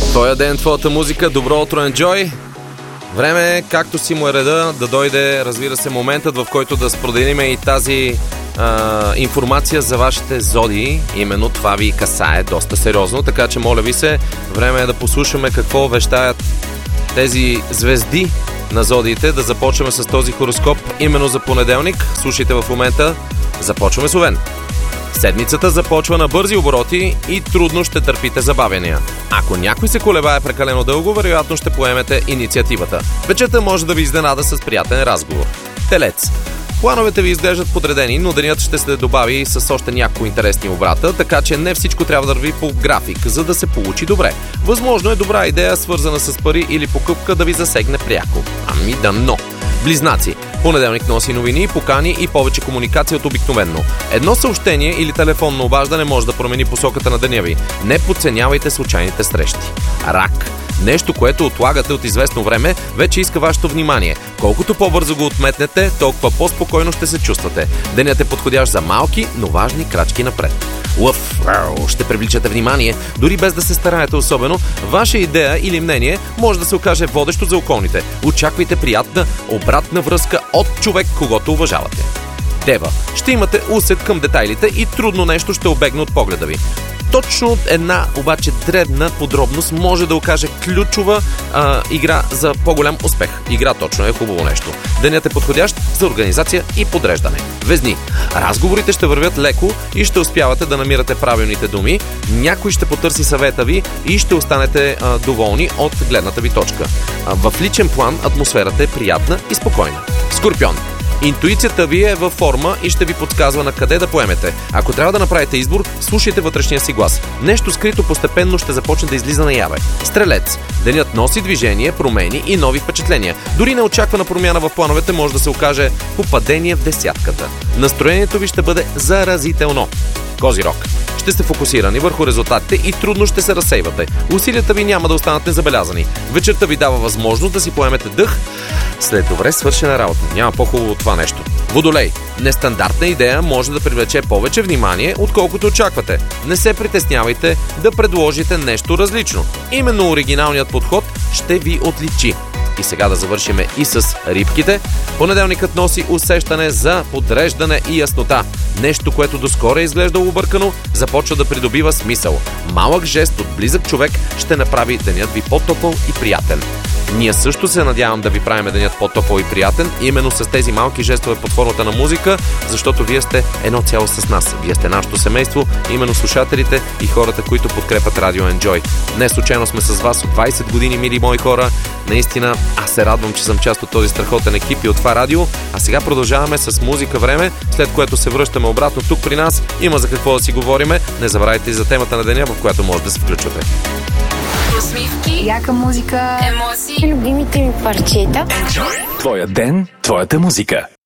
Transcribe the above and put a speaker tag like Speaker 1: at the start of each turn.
Speaker 1: Твоя ден, твоята музика, добро утро, enjoy! Време е, както си му е реда, да дойде, разбира се, моментът, в който да споделим и тази информация за вашите зодии. Именно това ви касае доста сериозно, така че моля ви се, време е да послушаме какво вещаят тези звезди на зодиите. Да започваме с този хороскоп именно за понеделник. Слушайте в момента, започваме с Овен. Седмицата започва на бързи обороти и трудно ще търпите забавяния. Ако някой се колебае прекалено дълго, вероятно ще поемете инициативата. Вечерта може да ви изненада с приятен разговор. Телец. Плановете ви изглеждат подредени, но денят ще се добави с още някои интересни обрата, така че не всичко трябва да върви по график, за да се получи добре. Възможно е добра идея, свързана с пари или покупка, да ви засегне пряко. Ами да, но... Близнаци. Понеделник носи новини, покани и повече комуникация от обикновенно. Едно съобщение или телефонно обаждане може да промени посоката на деня ви. Не подценявайте случайните срещи. Рак. Нещо, което отлагате от известно време, вече иска вашето внимание. Колкото по-бързо го отметнете, толкова по-спокойно ще се чувствате. Денят е подходящ за малки, но важни крачки напред. Лъв, ще привличате внимание, дори без да се стараете особено. Ваша идея или мнение може да се окаже водещо за околните. Очаквайте приятна обратна връзка от човек, когото уважавате. Дева, ще имате усет към детайлите и трудно нещо ще обегне от погледа ви. Точно една, обаче дребна подробност може да окаже ключова игра за по-голям успех. Игра точно е хубаво нещо. Денят е подходящ за организация и подреждане. Везни. Разговорите ще вървят леко и ще успявате да намирате правилните думи. Някой ще потърси съвета ви и ще останете доволни от гледната ви точка. В личен план атмосферата е приятна и спокойна. Скорпион. Интуицията ви е във форма и ще ви подсказва на къде да поемете. Ако трябва да направите избор, слушайте вътрешния си глас. Нещо скрито постепенно ще започне да излиза наяве. Стрелец. Денят носи движение, промени и нови впечатления. Дори неочаквана промяна в плановете може да се окаже попадение в десятката. Настроението ви ще бъде заразително. Козирог. Ще сте фокусирани върху резултатите и трудно ще се разсейвате. Усилията ви няма да останат незабелязани. Вечерта ви дава възможност да си поемете дъх след добре свършена работа. Няма по-хубаво от това нещо. Водолей. Нестандартна идея може да привлече повече внимание, отколкото очаквате. Не се притеснявайте да предложите нещо различно. Именно оригиналният подход ще ви отличи. И сега да завършиме и с рибките. Понеделникът носи усещане за подреждане и яснота. Нещо, което доскоро е изглеждало объркано, започва да придобива смисъл. Малък жест от близък човек ще направи денят ви по-топъл и приятен. Ние също се надявам да ви правим денят по-топъл и приятен, именно с тези малки жестове под формата на музика, защото вие сте едно цяло с нас. Вие сте нашето семейство, именно слушателите и хората, които подкрепят Радио Enjoy. Днес случайно сме с вас от 20 години, мили мои хора. Наистина, аз се радвам, че съм част от този страхотен екип и от това радио. А сега продължаваме с музика време, след което се връщаме обратно тук при нас. Има за какво да си говориме. Не забравяйте и за темата на деня, в която може да се включвате.
Speaker 2: Усмивки,
Speaker 3: яка музика,
Speaker 2: емоции,
Speaker 3: любимите ми парчета.
Speaker 4: Твоя ден, твоята музика.